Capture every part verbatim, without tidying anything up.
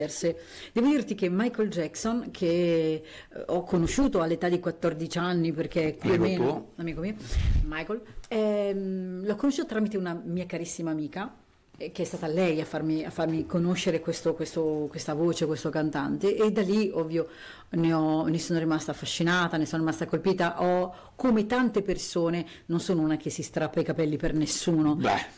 Devo dirti che Michael Jackson, che eh, ho conosciuto all'età di quattordici anni, perché più o Amico meno, tuo? amico mio, Michael, ehm, l'ho conosciuto tramite una mia carissima amica, eh, che è stata lei a farmi, a farmi conoscere questo, questo, questa voce, questo cantante, e da lì, ovvio, ne, ho, ne sono rimasta affascinata, ne sono rimasta colpita. Ho, come tante persone, non sono una che si strappa i capelli per nessuno. Beh.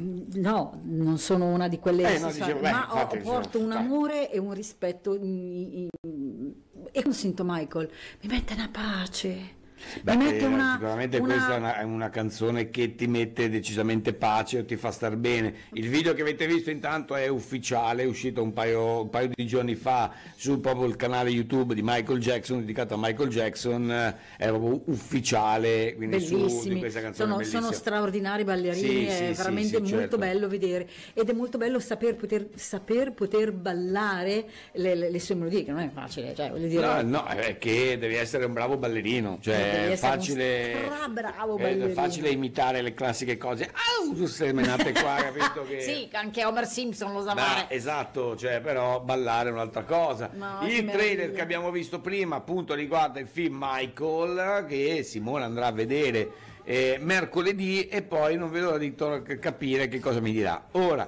No, non sono una di quelle Eh, no, dicevo, beh, ma ho, infatti, porto un dai. amore e un rispetto in- in- e quando sento Michael mi mette una pace, Beh, mi mette eh, una, sicuramente una- questa è una, è una canzone che ti mette decisamente pace o ti fa star bene. Il video che avete visto intanto è ufficiale, è uscito un paio, un paio di giorni fa su proprio il canale YouTube di Michael Jackson, dedicato a Michael Jackson, eh, è proprio ufficiale, quindi su, di bellissimi, questa canzone sono, bellissima. sono straordinari ballerini, Sì, è sì, veramente sì, sì, molto certo. bello vedere, ed è molto bello saper poter, saper poter ballare le, le- le sue melodie, che non è facile, cioè, voglio dire, No, no, è che devi essere un bravo ballerino, Devi cioè è essere facile, un stra-bravo è ballerino. facile imitare le classiche cose. Au, tu sei menate qua, capito che... sì, anche Homer Simpson lo sa Beh, fare. esatto, cioè, però ballare è un'altra cosa. No, che Il trailer meraviglia. che abbiamo visto prima appunto riguarda il film Michael, che Simone andrà a vedere eh, mercoledì, e poi non vedo l'ora di to- capire che cosa mi dirà. Ora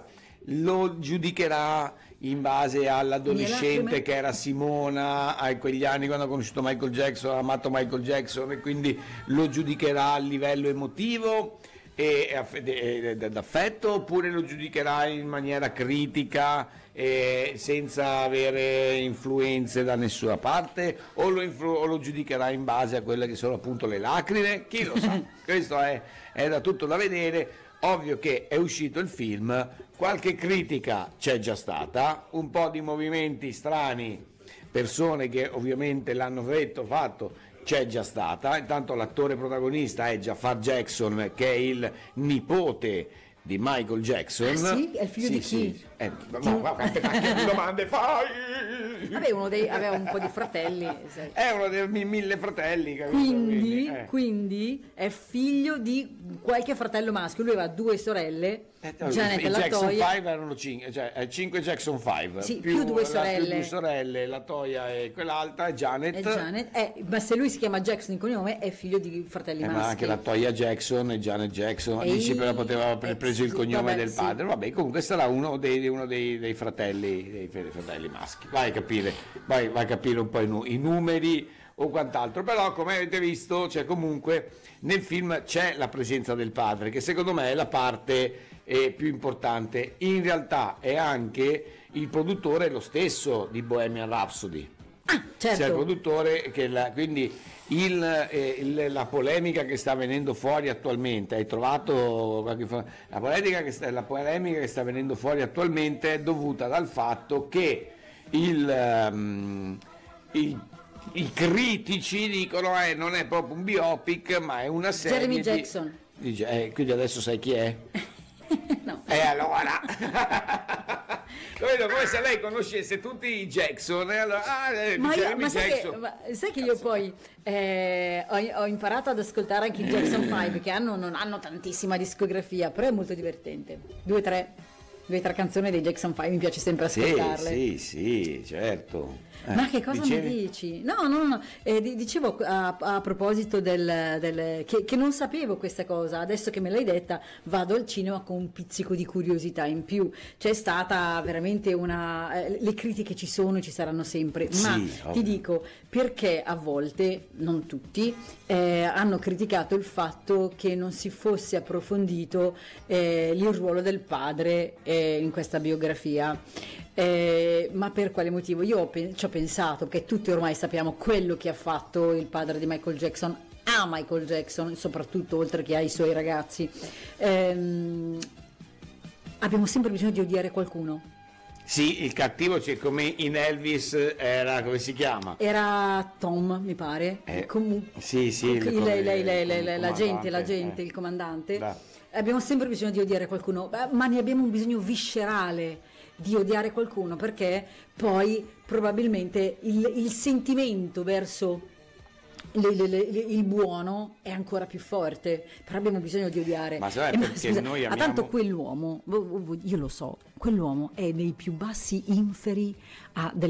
lo giudicherà in base all'adolescente lacrime. che era Simona a quegli anni quando ha conosciuto Michael Jackson, ha amato Michael Jackson, e quindi lo giudicherà a livello emotivo e aff- e- e- d'affetto, oppure lo giudicherà in maniera critica e senza avere influenze da nessuna parte, o lo, influ- o lo giudicherà in base a quelle che sono appunto le lacrime, chi lo sa. Questo è, è da tutto da vedere. Ovvio che è uscito il film, qualche critica c'è già stata, un po' di movimenti strani, persone che ovviamente l'hanno detto, fatto, c'è già stata. Intanto l'attore protagonista è Jafar Jackson, che è il nipote di Michael Jackson. Ah, sì? È il figlio Sì, di sì. chi? Eh, no, ma aspetta, che domande fai? Vabbè, uno dei, aveva un po' di fratelli, sai. È uno dei mi- mille fratelli, capito? Quindi, eh. quindi è figlio di qualche fratello maschio. Lui aveva due sorelle, Eh, no, Janet i e Jackson Latoya. cinque erano cinque, cioè cinque Jackson cinque, Sì, più due la- sorelle. più due sorelle, la Toya e quell'altra, e Janet. E Janet, eh, ma se lui si chiama Jackson di cognome, è figlio di fratelli Eh, maschi. ma anche la Toya Jackson e Janet Jackson, Ehi, dici però poteva aver eh, preso il sì, cognome vabbè, del sì. padre, vabbè, comunque sarà uno dei, uno dei, dei fratelli, dei dei fratelli maschi, vai a capire, vai, vai a capire un po' i, nu- i numeri o quant'altro, però come avete visto, cioè, comunque nel film c'è la presenza del padre, che secondo me è la parte eh, più importante. In realtà è anche il produttore lo stesso di Bohemian Rhapsody. Ah, certo. Sia il produttore che la, quindi il, eh, il- la polemica che sta venendo fuori attualmente, hai trovato qualche fa- la polemica che sta, la polemica che sta venendo fuori attualmente è dovuta dal fatto che il, ehm, il- i critici dicono eh, non è proprio un biopic, ma è una serie Jeremy di- Jackson. Dice, eh, quindi adesso sai chi è? No. E allora Capito? Come se lei conoscesse tutti i Jackson, e allora, ah, eh, Ma, io, Jeremy ma sai, che, Jackson. ma sai che io poi eh, ho, ho imparato ad ascoltare anche i Jackson cinque, che hanno, non hanno tantissima discografia, però è molto divertente. Due o tre, due o tre canzoni dei Jackson cinque, mi piace sempre Sì, ascoltarle. sì, sì, certo. Eh, Ma che cosa dicevi? mi dici? No, no, no, eh, di- dicevo a, a proposito del, del- che, che non sapevo questa cosa, adesso che me l'hai detta vado al cinema con un pizzico di curiosità in più. C'è stata veramente una... eh, le critiche ci sono, ci saranno sempre, Sì, ma ovvio. ti dico perché a volte, non tutti, eh, hanno criticato il fatto che non si fosse approfondito eh, il ruolo del padre eh, in questa biografia. Eh, ma per quale motivo? Io ho pe- ci ho pensato, perché tutti ormai sappiamo quello che ha fatto il padre di Michael Jackson a Michael Jackson, soprattutto oltre che ai suoi ragazzi. Ehm, abbiamo sempre bisogno di odiare qualcuno. Sì, il cattivo, cioè, come in Elvis era, come si chiama? Era Tom, mi pare. Eh, Comu- sì, sì, il- lei, lei, lei, lei, il lei, la comandante, gente, la gente, eh. il comandante. Da. Abbiamo sempre bisogno di odiare qualcuno, beh, ma ne abbiamo un bisogno viscerale di odiare qualcuno, perché poi probabilmente il, il sentimento verso le, le, le, il buono è ancora più forte, però abbiamo bisogno di odiare. Ma sai Eh, ma perché scusa, noi ma amiamo... tanto quell'uomo, vo- vo- io lo so, quell'uomo è dei più bassi inferi a delle